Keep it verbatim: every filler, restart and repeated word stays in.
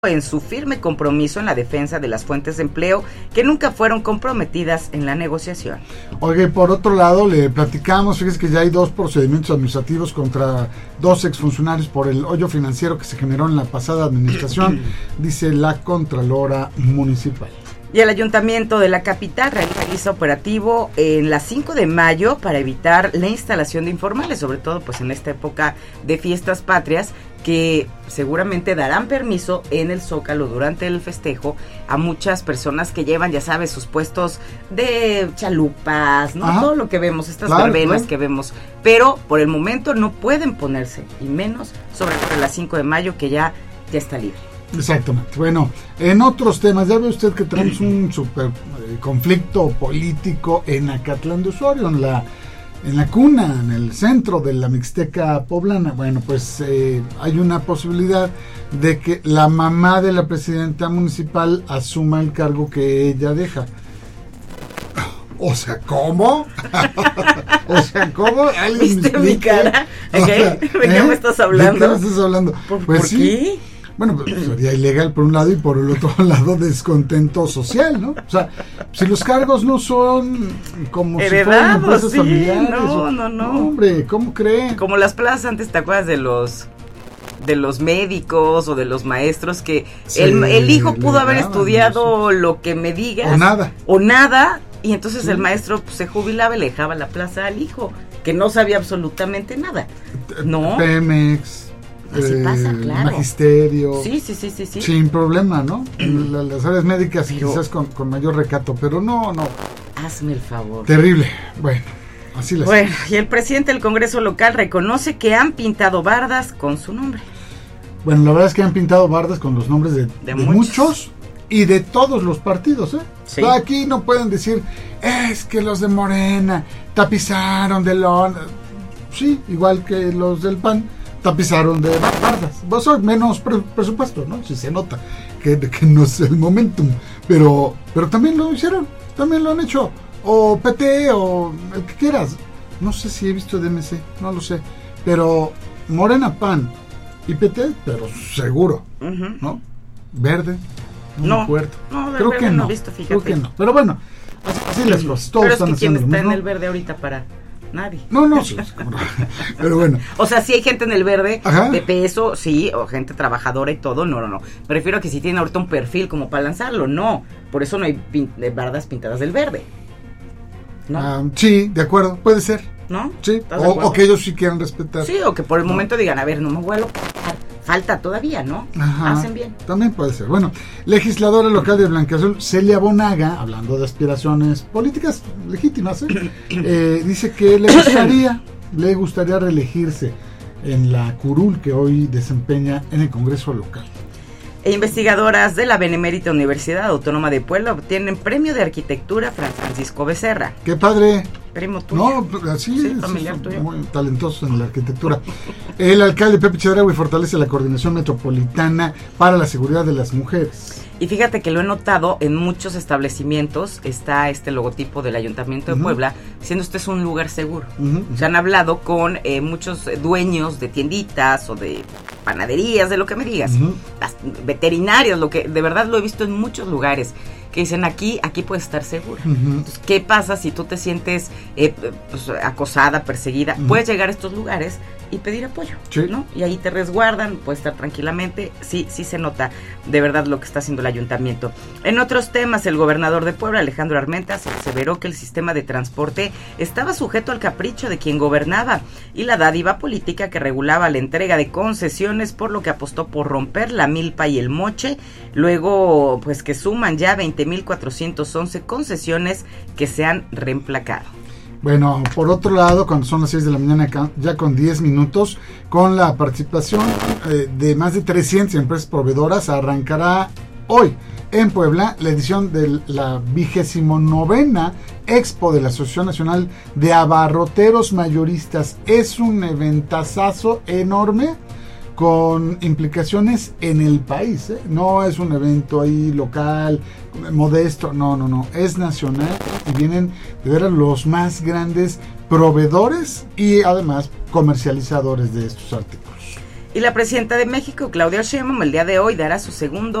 en su firme compromiso en la defensa de las fuentes de empleo que nunca fueron comprometidas en la negociación. Oye, por otro lado, le platicamos, fíjese que ya hay dos procedimientos administrativos contra dos exfuncionarios por el hoyo financiero que se generó en la pasada administración, dice la Contralora Municipal. Y el Ayuntamiento de la capital realiza operativo en la cinco de mayo para evitar la instalación de informales, sobre todo pues en esta época de fiestas patrias, que seguramente darán permiso en el Zócalo durante el festejo a muchas personas que llevan, ya sabes, sus puestos de chalupas, ¿no? Ajá. Todo lo que vemos, estas claro, verbenas claro. que vemos, pero por el momento no pueden ponerse, y menos sobre todo las cinco de mayo que ya, ya está libre. Exactamente. Bueno, en otros temas, ya ve usted que tenemos un super eh, conflicto político en Acatlán de Osorio, en la en la cuna, en el centro de la Mixteca poblana. Bueno, pues eh, hay una posibilidad de que la mamá de la presidenta municipal asuma el cargo que ella deja. O sea, ¿cómo? o sea, ¿cómo? ¿Viste mi cara? Okay. O sea, ¿De qué ¿eh? me estás hablando? ¿De qué me estás hablando? ¿Por, pues ¿por sí. qué? Bueno, pues sería ilegal por un lado y por el otro lado descontento social, ¿no? O sea, si los cargos no son como heredados, si fueran empresas sí, familiares. No, o, no, no. Hombre, ¿cómo cree? Como las plazas antes, ¿te acuerdas de los de los médicos o de los maestros que sí, el, el hijo pudo haber estudiado eso. Lo que me digas? O nada. O nada, y entonces sí. el maestro pues, se jubilaba y le dejaba la plaza al hijo, que no sabía absolutamente nada. No. Pemex. Así eh, pasa, claro. Magisterio. Sí, sí, sí, sí, sí. Sin problema, ¿no? La, las áreas médicas pero, quizás con, con mayor recato, pero no, no. Hazme el favor. Terrible. Bueno, así las Bueno, y el presidente del Congreso local reconoce que han pintado bardas con su nombre. Bueno, la verdad es que han pintado bardas con los nombres de, de, de muchos. muchos y de todos los partidos, ¿eh? Sí. Aquí no pueden decir, es que los de Morena tapizaron de lona. Sí, igual que los del P A N. Tapizaron de bardas. Vos soy menos pre- presupuesto, ¿no? Si se nota que, que no es el momentum. Pero, pero también lo hicieron, también lo han hecho. O P T, o el que quieras. No sé si he visto D M C, no lo sé. Pero Morena, P A N y P T, pero seguro, uh-huh. ¿no? Verde, no, no me acuerdo. No, creo verde que no. no he visto, fíjate. Creo que no. Pero bueno, así, así las cosas. Todos pero están es que ¿quién haciendo está lo mismo. en el verde ahorita para...? Nadie. No, no, sí, pero bueno. O sea, si hay gente en el verde Ajá. de peso, sí, o gente trabajadora y todo, no, no, no. Me refiero a que si tienen ahorita un perfil como para lanzarlo, no. Por eso no hay pin- bardas pintadas del verde. ¿No? Ah, sí, de acuerdo, puede ser. ¿No? Sí, o, o que ellos sí quieran respetar. Sí, o que por el no. momento digan, a ver, no me vuelo. Falta todavía, ¿no? Ajá, hacen bien. También puede ser. Bueno, legisladora local de Blanqueazul, Celia Bonaga, hablando de aspiraciones políticas legítimas, ¿eh? eh, dice que le gustaría, le gustaría reelegirse en la curul que hoy desempeña en el Congreso local. E investigadoras de la Benemérita Universidad Autónoma de Puebla obtienen premio de arquitectura Francisco Becerra. ¡Qué padre! Primo tuyo. No, así sí, es, familiar es tuyo. Muy talentoso en la arquitectura. El alcalde Pepe Chedraui fortalece la coordinación metropolitana para la seguridad de las mujeres. Y fíjate que lo he notado en muchos establecimientos, está este logotipo del Ayuntamiento de uh-huh. Puebla, diciendo este es un lugar seguro. Uh-huh. Se han hablado con eh, muchos dueños de tienditas o de panaderías, de lo que me digas, uh-huh. las veterinarios, lo que de verdad lo he visto en muchos lugares, que dicen aquí, aquí puedes estar segura. Uh-huh. Entonces, ¿qué pasa si tú te sientes eh, pues, acosada, perseguida? Uh-huh. Puedes llegar a estos lugares y pedir apoyo, sí. ¿no? Y ahí te resguardan, puedes estar tranquilamente. Sí, sí se nota de verdad lo que está haciendo el ayuntamiento. En otros temas, el gobernador de Puebla, Alejandro Armentas, aseveró que el sistema de transporte estaba sujeto al capricho de quien gobernaba y la dádiva política que regulaba la entrega de concesiones, por lo que apostó por romper la milpa y el moche, luego pues que suman ya veinte mil cuatrocientas once concesiones que se han reemplacado. Bueno, por otro lado, cuando son las seis de la mañana, ya con diez minutos, con la participación eh, de más de trescientas empresas proveedoras, arrancará hoy en Puebla la edición de la vigésimo novena Expo de la Asociación Nacional de Abarroteros Mayoristas. Es un eventazazo enorme con implicaciones en el país, ¿eh? No es un evento ahí local, modesto, no, no, no, es nacional y vienen de ver los más grandes proveedores y además comercializadores de estos artículos. Y la presidenta de México, Claudia Sheinbaum, el día de hoy dará su segundo